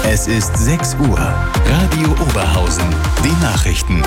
Es ist 6 Uhr. Radio Oberhausen. Die Nachrichten.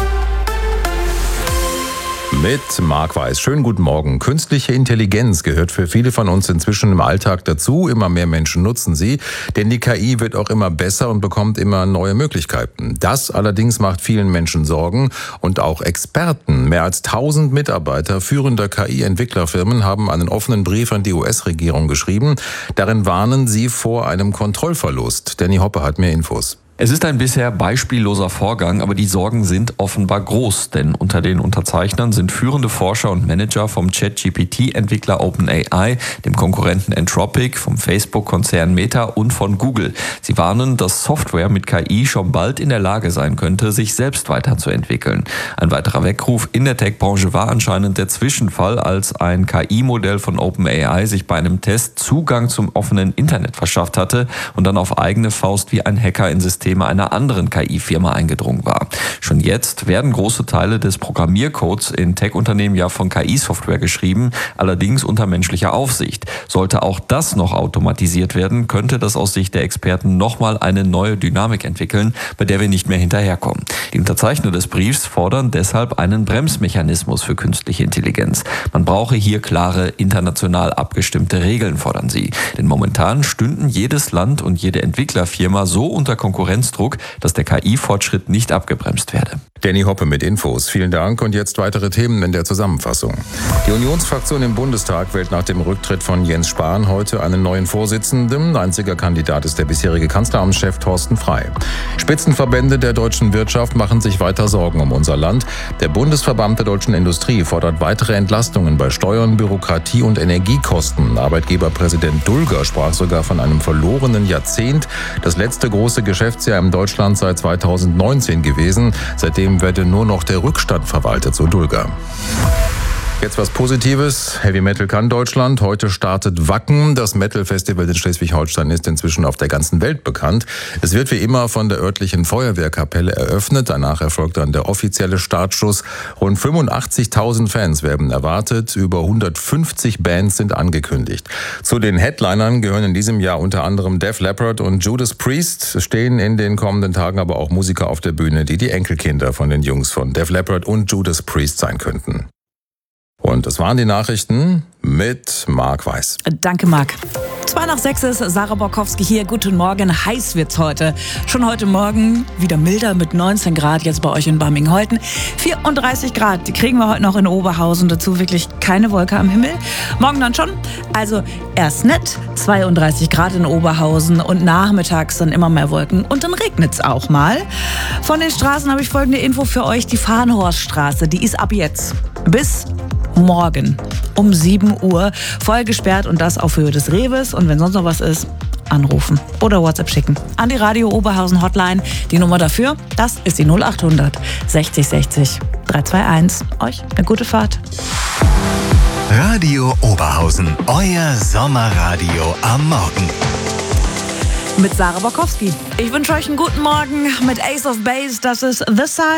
Mit Marc Weiß. Schönen guten Morgen. Künstliche Intelligenz gehört für viele von uns inzwischen im Alltag dazu. Immer mehr Menschen nutzen sie, denn die KI wird auch immer besser und bekommt immer neue Möglichkeiten. Das allerdings macht vielen Menschen Sorgen und auch Experten. Mehr als 1000 Mitarbeiter führender KI-Entwicklerfirmen haben einen offenen Brief an die US-Regierung geschrieben. Darin warnen sie vor einem Kontrollverlust. Danny Hoppe hat mehr Infos. Es ist ein bisher beispielloser Vorgang, aber die Sorgen sind offenbar groß, denn unter den Unterzeichnern sind führende Forscher und Manager vom ChatGPT-Entwickler OpenAI, dem Konkurrenten Anthropic, vom Facebook-Konzern Meta und von Google. Sie warnen, dass Software mit KI schon bald in der Lage sein könnte, sich selbst weiterzuentwickeln. Ein weiterer Weckruf in der Tech-Branche war anscheinend der Zwischenfall, als ein KI-Modell von OpenAI sich bei einem Test Zugang zum offenen Internet verschafft hatte und dann auf eigene Faust wie ein Hacker in System einer anderen KI-Firma eingedrungen war. Schon jetzt werden große Teile des Programmiercodes in Tech-Unternehmen ja von KI-Software geschrieben, allerdings unter menschlicher Aufsicht. Sollte auch das noch automatisiert werden, könnte das aus Sicht der Experten nochmal eine neue Dynamik entwickeln, bei der wir nicht mehr hinterherkommen. Die Unterzeichner des Briefs fordern deshalb einen Bremsmechanismus für künstliche Intelligenz. Man brauche hier klare, international abgestimmte Regeln, fordern sie. Denn momentan stünden jedes Land und jede Entwicklerfirma so unter Konkurrenzdruck, dass der KI-Fortschritt nicht abgebremst werde. Danny Hoppe mit Infos. Vielen Dank und jetzt weitere Themen in der Zusammenfassung. Die Unionsfraktion im Bundestag wählt nach dem Rücktritt von Jens Spahn heute einen neuen Vorsitzenden. Einziger Kandidat ist der bisherige Kanzleramtschef Thorsten Frey. Spitzenverbände der deutschen Wirtschaft machen sich weiter Sorgen um unser Land. Der Bundesverband der deutschen Industrie fordert weitere Entlastungen bei Steuern, Bürokratie und Energiekosten. Arbeitgeberpräsident Dulger sprach sogar von einem verlorenen Jahrzehnt. Das letzte große Geschäftsjahr in Deutschland seit 2019 gewesen. Seitdem werde nur noch der Rückstand verwaltet, so Dulger. Jetzt was Positives. Heavy Metal kann Deutschland. Heute startet Wacken. Das Metal-Festival in Schleswig-Holstein ist inzwischen auf der ganzen Welt bekannt. Es wird wie immer von der örtlichen Feuerwehrkapelle eröffnet. Danach erfolgt dann der offizielle Startschuss. Rund 85.000 Fans werden erwartet. Über 150 Bands sind angekündigt. Zu den Headlinern gehören in diesem Jahr unter anderem Def Leppard und Judas Priest. Es stehen in den kommenden Tagen aber auch Musiker auf der Bühne, die die Enkelkinder von den Jungs von Def Leppard und Judas Priest sein könnten. Und das waren die Nachrichten mit Marc Weiß. Danke, Marc. 5:02 ist Sarah Borkowski hier. Guten Morgen. Heiß wird's heute. Schon heute Morgen wieder milder mit 19 Grad jetzt bei euch in Barmingholten. 34 Grad, die kriegen wir heute noch in Oberhausen. Dazu wirklich keine Wolke am Himmel. Morgen dann schon. Also erst nett, 32 Grad in Oberhausen und nachmittags dann immer mehr Wolken. Und dann regnet's auch mal. Von den Straßen habe ich folgende Info für euch. Die Farnhorststraße, die ist ab jetzt bis morgen um 7 Uhr voll gesperrt und das auf Höhe des Rehwes. Und wenn sonst noch was ist, anrufen oder WhatsApp schicken an die Radio Oberhausen Hotline. Die Nummer dafür, das ist die 0800 60 60 321. Euch eine gute Fahrt. Radio Oberhausen, euer Sommerradio am Morgen. Mit Sarah Borkowski. Ich wünsche euch einen guten Morgen mit Ace of Base. Das ist The Sign.